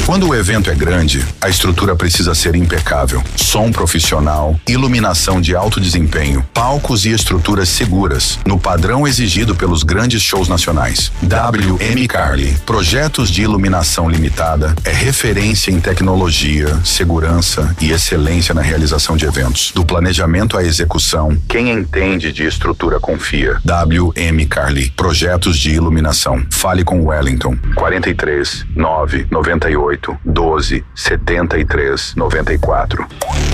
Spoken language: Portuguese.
Quando o evento é grande, a estrutura precisa ser impecável. Som profissional, iluminação de alto desempenho, palcos e estruturas seguras, no padrão exigido pelos grandes shows nacionais. WM Carli, projetos de iluminação limitada, é referência em tecnologia, segurança e excelência na realização de eventos. Do planejamento à execução, quem entende de estrutura confia. WM Carli, projetos de iluminação. Fale com Wellington. 43 998 12 73 94.